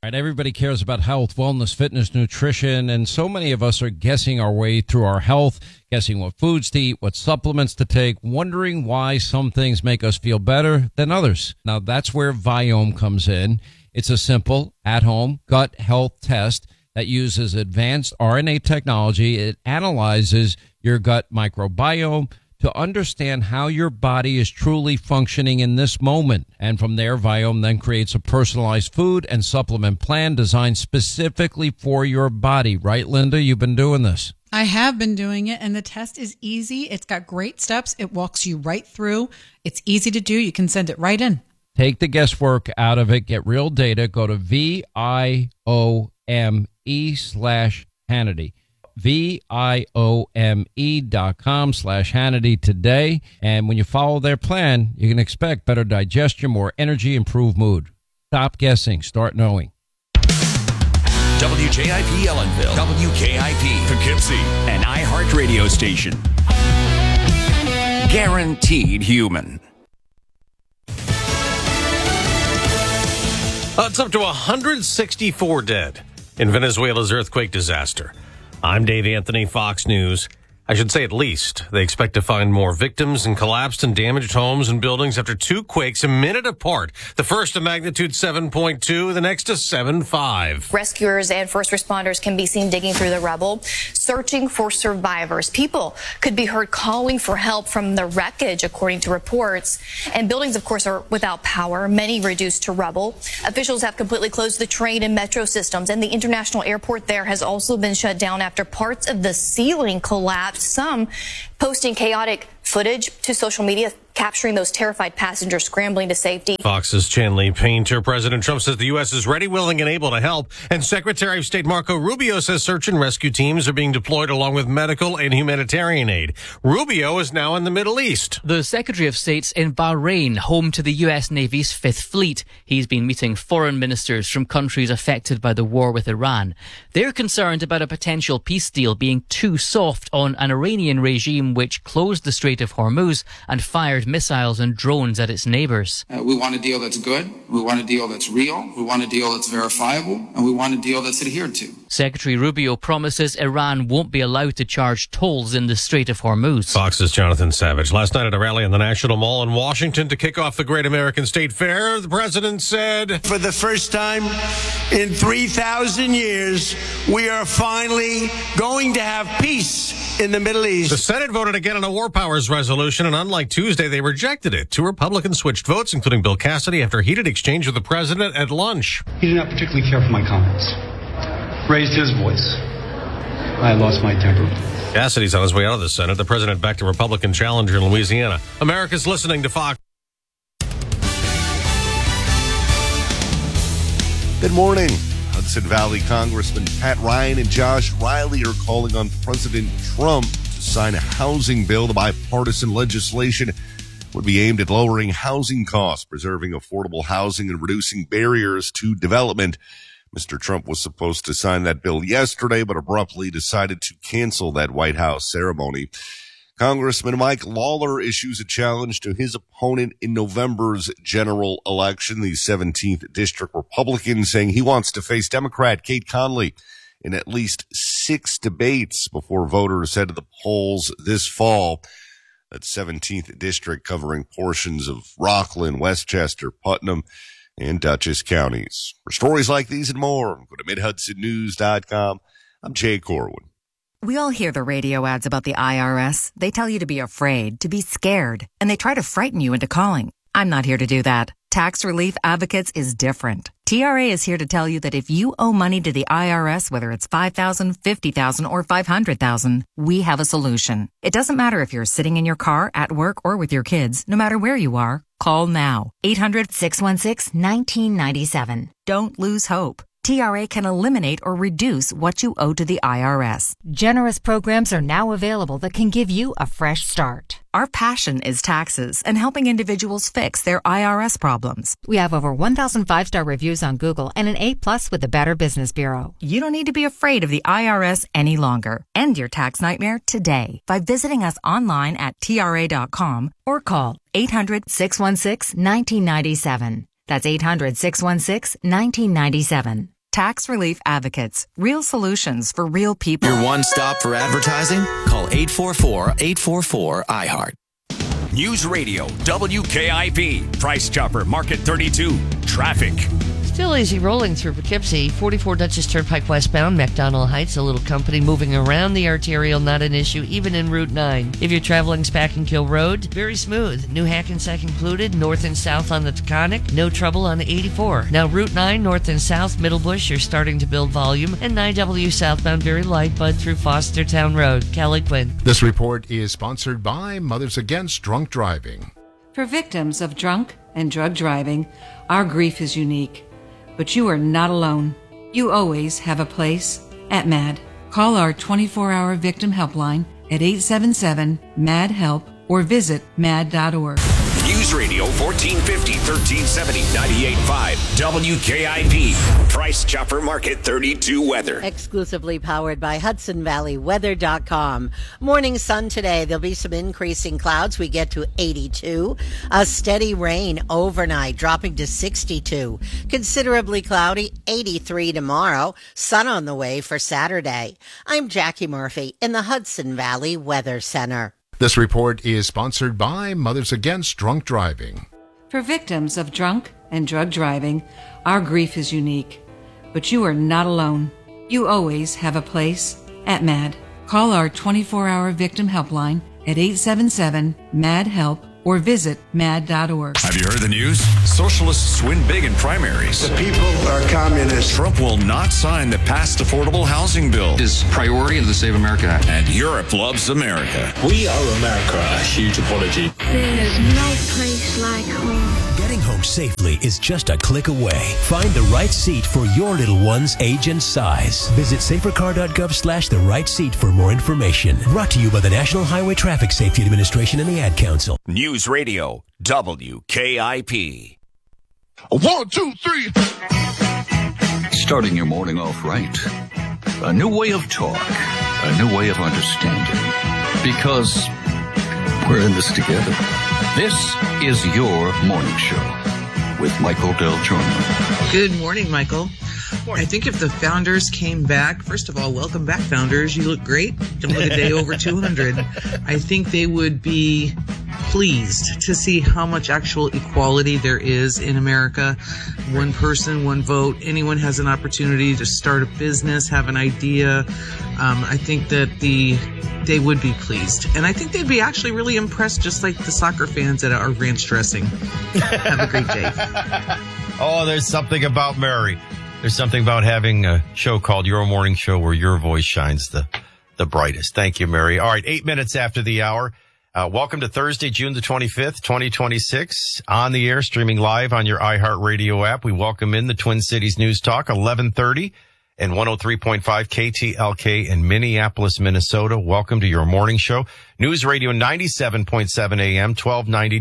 Right, everybody cares about health, wellness, fitness, nutrition, and so many of us are guessing our way through our health, guessing what foods to eat, what supplements to take, wondering why some things make us feel better than others. Now, that's where Viome comes in. It's a simple, at-home gut health test that uses advanced RNA technology. It analyzes your gut microbiome to understand how your body is truly functioning in this moment. And from there, Viome then creates a personalized food and supplement plan designed specifically for your body. Right, Linda? You've been doing this. I have been doing it, and the test is easy. It's got great steps. It walks you right through. It's easy to do. You can send it right in. Take the guesswork out of it. Get real data. Go to VIOME/Hannity. VIOME.com/Hannity today. And when you follow their plan, you can expect better digestion, more energy, improved mood. Stop guessing. Start knowing. WJIP Ellenville, WKIP Poughkeepsie, an iHeart radio station. Guaranteed human. It's up to 164 dead in Venezuela's earthquake disaster. I'm Dave Anthony, Fox News. I should say at least. They expect to find more victims in collapsed and damaged homes and buildings after two quakes a minute apart. The first a magnitude 7.2, the next a 7.5. Rescuers and first responders can be seen digging through the rubble, searching for survivors. People could be heard calling for help from the wreckage, according to reports. And buildings, of course, are without power, many reduced to rubble. Officials have completely closed the train and metro systems, and the international airport there has also been shut down after parts of the ceiling collapsed. Some posting chaotic footage to social media, capturing those terrified passengers scrambling to safety. Fox's Chanley Painter. President Trump says the U.S. is ready, willing, and able to help. And Secretary of State Marco Rubio says search and rescue teams are being deployed along with medical and humanitarian aid. Rubio is now in the Middle East. The Secretary of State's in Bahrain, home to the U.S. Navy's Fifth Fleet. He's been meeting foreign ministers from countries affected by the war with Iran. They're concerned about a potential peace deal being too soft on an Iranian regime which closed the Strait of Hormuz and fired missiles and drones at its neighbors. We want a deal that's good. We want a deal that's real. We want a deal that's verifiable. And we want a deal that's adhered to. Secretary Rubio promises Iran won't be allowed to charge tolls in the Strait of Hormuz. Fox's Jonathan Savage. Last night at a rally in the National Mall in Washington to kick off the Great American State Fair, the president said, "For the first time in 3,000 years, we are finally going to have peace in the Middle East." The Senate voted again on a war powers resolution, and unlike Tuesday, they rejected it. Two Republicans switched votes, including Bill Cassidy, after a heated exchange with the president at lunch. He did not particularly care for my comments. Raised his voice. I lost my temper. Cassidy's on his way out of the Senate. The president backed a Republican challenger in Louisiana. America's listening to Fox. Good morning. Hudson Valley Congressman Pat Ryan and Josh Riley are calling on President Trump to sign a housing bill. The bipartisan legislation would be aimed at lowering housing costs, preserving affordable housing, and reducing barriers to development. Mr. Trump was supposed to sign that bill yesterday, but abruptly decided to cancel that White House ceremony. Congressman Mike Lawler issues a challenge to his opponent in November's general election, the 17th District Republican, saying he wants to face Democrat Kate Conley in at least 6 debates before voters head to the polls this fall. That 17th District covering portions of Rockland, Westchester, Putnam, and Dutchess counties. For stories like these and more, go to MidHudsonNews.com. I'm Jay Corwin. We all hear the radio ads about the IRS. They tell you to be afraid, to be scared, and they try to frighten you into calling. I'm not here to do that. Tax Relief Advocates is different. TRA is here to tell you that if you owe money to the IRS, whether it's $5,000, $50,000, or $500,000, we have a solution. It doesn't matter if you're sitting in your car, at work, or with your kids. No matter where you are, call now. 800-616-1997. Don't lose hope. TRA can eliminate or reduce what you owe to the IRS. Generous programs are now available that can give you a fresh start. Our passion is taxes and helping individuals fix their IRS problems. We have over 1,000 5-star reviews on Google and an A+ with the Better Business Bureau. You don't need to be afraid of the IRS any longer. End your tax nightmare today by visiting us online at TRA.com or call 800-616-1997. That's 800-616-1997. Tax Relief Advocates. Real solutions for real people. Your one stop for advertising? Call 844-844-iHeart. News Radio, WKIP, Price Chopper, Market 32, traffic. Still easy rolling through Poughkeepsie, 44 Dutchess Turnpike westbound, McDonald Heights, a little company moving around the arterial, not an issue, even in Route 9. If you're traveling Spackenkill Road, very smooth. New Hackensack included, north and south on the Taconic, no trouble on 84. Now Route 9, north and south, Middlebush, you're starting to build volume, and 9W southbound, very light, bud through Fostertown Road. Callie Quinn. This report is sponsored by Mothers Against Drunk Driving. For victims of drunk and drug driving, our grief is unique. But you are not alone. You always have a place at MAD. Call our 24-hour victim helpline at 877-MAD-HELP or visit mad.org. News Radio 1450, 1370, 98.5, WKIP, Price Chopper Market 32 weather. Exclusively powered by HudsonValleyWeather.com. Morning sun today. There'll be some increasing clouds. We get to 82. A steady rain overnight, dropping to 62. Considerably cloudy, 83 tomorrow. Sun on the way for Saturday. I'm Jackie Murphy in the Hudson Valley Weather Center. This report is sponsored by Mothers Against Drunk Driving. For victims of drunk and drug driving, our grief is unique. But you are not alone. You always have a place at MAD. Call our 24-hour victim helpline at 877-MAD-HELP or visit mad.org. Have you heard the news? Socialists win big in primaries. The people are communists. Trump will not sign the passed affordable housing bill. His priority is the Save America Act. And Europe loves America. We are America. A huge apology. There's no place like home. Getting home safely is just a click away. Find the right seat for your little one's age and size. Visit safercar.gov/the right seat for more information. Brought to you by the National Highway Traffic Safety Administration and the Ad Council. News Radio, WKIP. 1, 2, 3. Starting your morning off right. A new way of talk. A new way of understanding. Because we're in this together. This is your morning show with Michael Del Giorno. Good morning, Michael. I think if the founders came back, first of all, welcome back, founders. You look great. Don't look a day over 200. I think they would be pleased to see how much actual equality there is in America. One person, one vote. Anyone has an opportunity to start a business, have an idea. I think that they would be pleased. And I think they'd be actually really impressed, just like the soccer fans at our ranch dressing. Have a great day. Oh, there's something about Mary. There's something about having a show called Your Morning Show where your voice shines the brightest. Thank you, Mary. All right, 8 minutes after the hour. Welcome to Thursday, June the 25th, 2026. On the air, streaming live on your iHeartRadio app. We welcome in the Twin Cities News Talk, 1130 and 103.5 KTLK in Minneapolis, Minnesota. Welcome to your morning show. News Radio 97.7 AM, 1290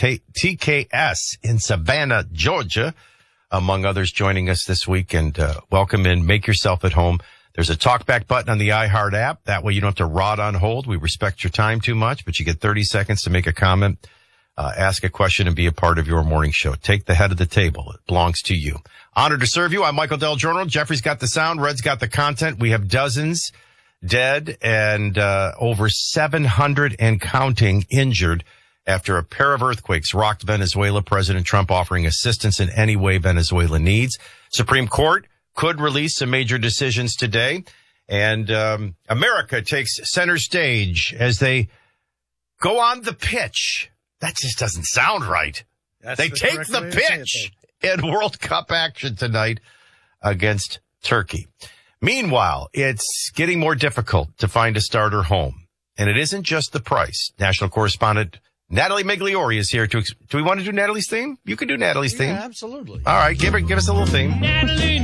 WTKS in Savannah, Georgia. Among others joining us this week, and welcome in. Make yourself at home. There's a talkback button on the iHeart app. That way you don't have to rot on hold. We respect your time too much, but you get 30 seconds to make a comment, ask a question, and be a part of your morning show. Take the head of the table. It belongs to you. Honored to serve you. I'm Michael Del Giorno. Jeffrey's got the sound. Red's got the content. We have dozens dead and over 700 and counting injured after a pair of earthquakes rocked Venezuela. President Trump offering assistance in any way Venezuela needs. Supreme Court could release some major decisions today. And America takes center stage as they go on the pitch. That just doesn't sound right. They take the pitch in World Cup action tonight against Turkey. Meanwhile, it's getting more difficult to find a starter home. And it isn't just the price. National correspondent Natalie Migliori is here do we want to do Natalie's theme? You can do Natalie's theme. Yeah, absolutely. All right, give us a little theme. Natalie.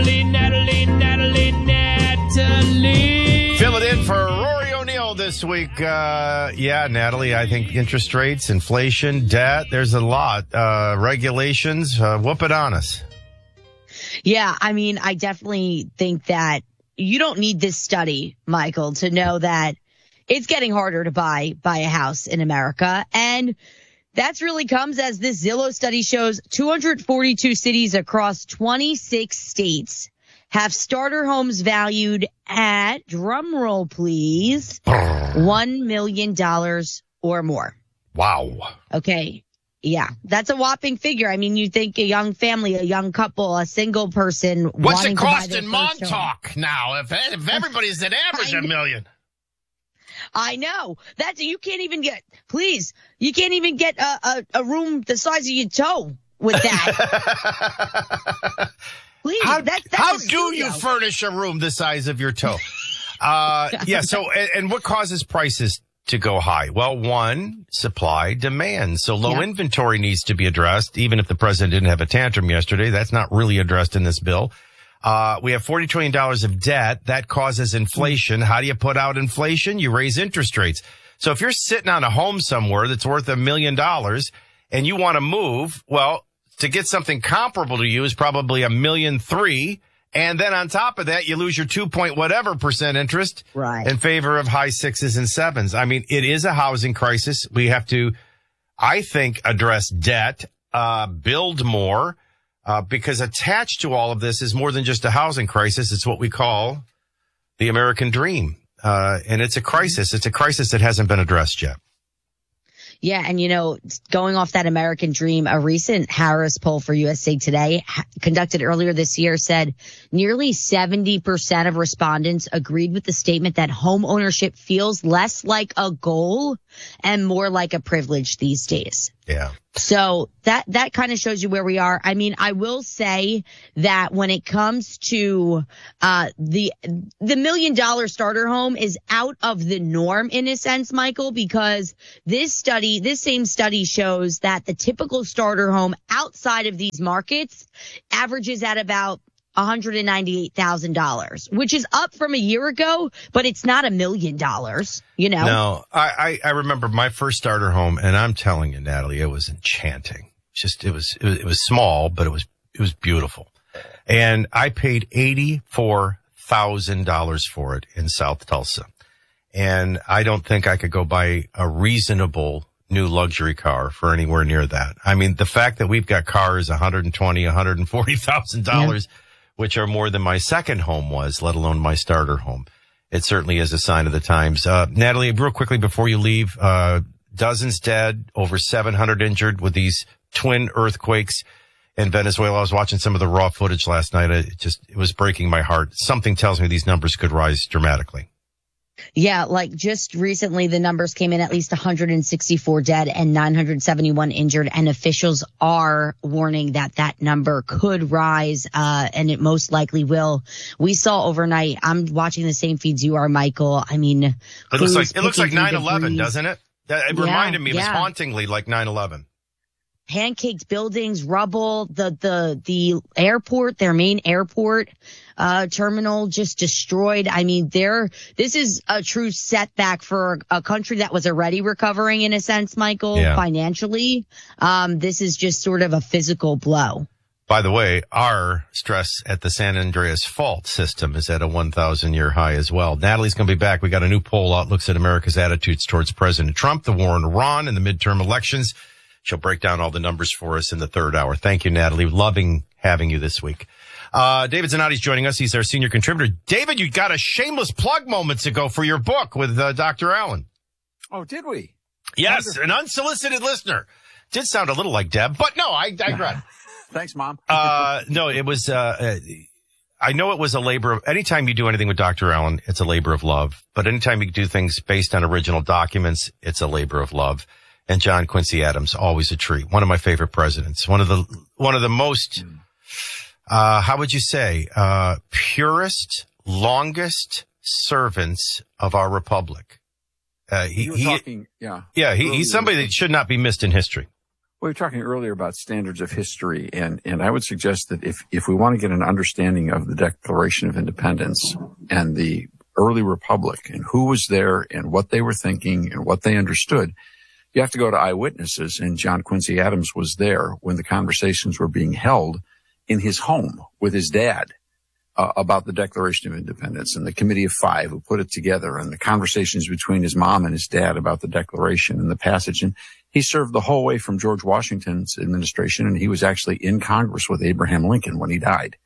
Fill it in for Rory O'Neill this week. Natalie, I think interest rates, inflation, debt, there's a lot. Regulations, whoop it on us. Yeah, I mean, I definitely think that you don't need this study, Michael, to know that it's getting harder to buy a house in America. And that's really comes as this Zillow study shows 242 cities across 26 states have starter homes valued at, drum roll please, $1 million or more. Wow. Okay. Yeah, that's a whopping figure. I mean, you think a young family, a young couple, a single person. What's it cost in Montauk now? If everybody's at average $1 million. I know. You can't even get a room the size of your toe with that. Please, how do you furnish a room the size of your toe? Yeah. So, and what causes prices to go high? Well, one, supply, demand. So low inventory needs to be addressed. Even if the president didn't have a tantrum yesterday, that's not really addressed in this bill. We have $40 trillion of debt. That causes inflation. How do you put out inflation? You raise interest rates. So if you're sitting on a home somewhere that's worth $1 million and you want to move, well, to get something comparable to you is probably $1.3 million. And then on top of that, you lose your 2% interest in favor of high 6s and 7s. I mean, it is a housing crisis. We have to, I think, address debt, build more, because attached to all of this is more than just a housing crisis. It's what we call the American dream. And it's a crisis. It's a crisis that hasn't been addressed yet. Yeah, and going off that American dream, a recent Harris poll for USA Today conducted earlier this year said nearly 70% of respondents agreed with the statement that home ownership feels less like a goal and more like a privilege these days. Yeah. So that kind of shows you where we are. I mean, I will say that when it comes to the $1 million starter home is out of the norm in a sense, Michael, because this same study shows that the typical starter home outside of these markets averages at about $198,000, which is up from a year ago, but it's not $1 million, No, I remember my first starter home, and I'm telling you, Natalie, it was enchanting. Just, it was small, but it was beautiful. And I paid $84,000 for it in South Tulsa. And I don't think I could go buy a reasonable new luxury car for anywhere near that. I mean, the fact that we've got cars $120,000, $140,000, which are more than my second home was, let alone my starter home. It certainly is a sign of the times. Natalie, real quickly before you leave, dozens dead, over 700 injured with these twin earthquakes in Venezuela. I was watching some of the raw footage last night. It was breaking my heart. Something tells me these numbers could rise dramatically. Yeah, like just recently, the numbers came in at least 164 dead and 971 injured, and officials are warning that number could rise, and it most likely will. We saw overnight, I'm watching the same feeds you are, Michael. I mean, it looks like 9/11, doesn't it? It reminded me, it was hauntingly like 9/11. Pancaked buildings, rubble, the airport, their main airport terminal just destroyed. I mean, this is a true setback for a country that was already recovering in a sense, Michael, financially. This is just sort of a physical blow. By the way, our stress at the San Andreas Fault system is at a 1,000-year high as well. Natalie's going to be back. We got a new poll out, looks at America's attitudes towards President Trump, the war in Iran, and the midterm elections. She'll break down all the numbers for us in the third hour. Thank you, Natalie. Loving having you this week. David Zanotti's joining us. He's our senior contributor. David, you got a shameless plug moments ago for your book with Dr. Allen. Oh, did we? Yes, wonderful. An unsolicited listener. Did sound a little like Deb, but no, I digress. Thanks, Mom. No, it was, I know it was a labor of, anytime you do anything with Dr. Allen, it's a labor of love. But anytime you do things based on original documents, it's a labor of love. And John Quincy Adams, always a treat. One of my favorite presidents. One of the most, how would you say, purest, longest servants of our republic. He's somebody that should not be missed in history. We were talking earlier about standards of history, and I would suggest that if we want to get an understanding of the Declaration of Independence and the early republic and who was there and what they were thinking and what they understood, you have to go to eyewitnesses, and John Quincy Adams was there when the conversations were being held in his home with his dad about the Declaration of Independence, and the Committee of Five who put it together, and the conversations between his mom and his dad about the Declaration and the passage. And he served the whole way from George Washington's administration, and he was actually in Congress with Abraham Lincoln when he died.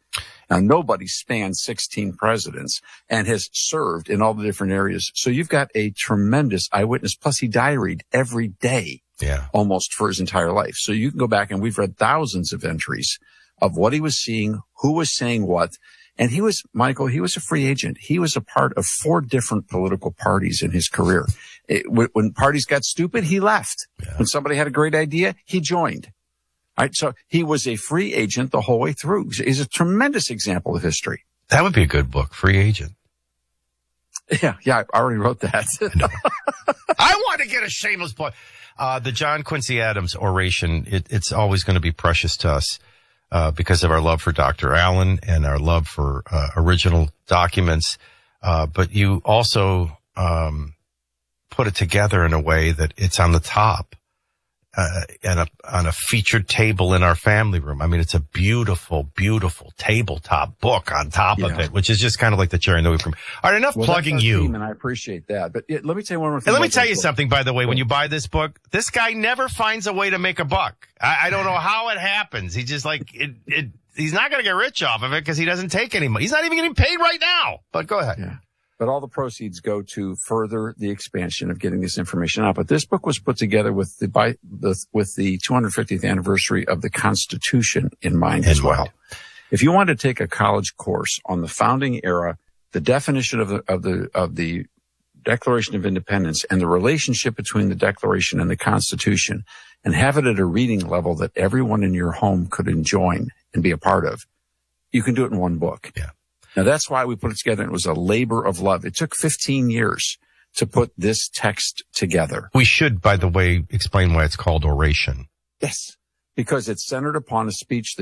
Now, nobody spanned 16 presidents and has served in all the different areas. So you've got a tremendous eyewitness. Plus, he diaried every day, almost for his entire life. So you can go back, and we've read thousands of entries of what he was seeing, who was saying what. And he was, Michael, he was a free agent. He was a part of 4 different political parties in his career. When parties got stupid, he left. When somebody had a great idea, he joined. All right, so he was a free agent the whole way through. He's a tremendous example of history. That would be a good book, Free Agent. Yeah, I already wrote that. I want to get a shameless plug. The John Quincy Adams oration, it's always going to be precious to us because of our love for Dr. Allen and our love for original documents. But you also put it together in a way that it's on the top. And on a featured table in our family room. I mean, it's a beautiful, beautiful tabletop book on top of it, which is just kind of like the cherry on the whipped cream. All right, enough plugging you. And I appreciate that. But let me tell you one more thing. And let me tell you something, by the way. When you buy this book, this guy never finds a way to make a buck. I don't know how it happens. He just he's not going to get rich off of it because he doesn't take any money. He's not even getting paid right now. But go ahead. Yeah. But all the proceeds go to further the expansion of getting this information out. But this book was put together with the 250th anniversary of the Constitution in mind as well. If you want to take a college course on the founding era, the definition of the Declaration of Independence and the relationship between the Declaration and the Constitution, and have it at a reading level that everyone in your home could enjoy and be a part of, you can do it in one book. Yeah. Now, that's why we put it together. It was a labor of love. It took 15 years to put this text together. We should, by the way, explain why it's called oration. Yes, because it's centered upon a speech that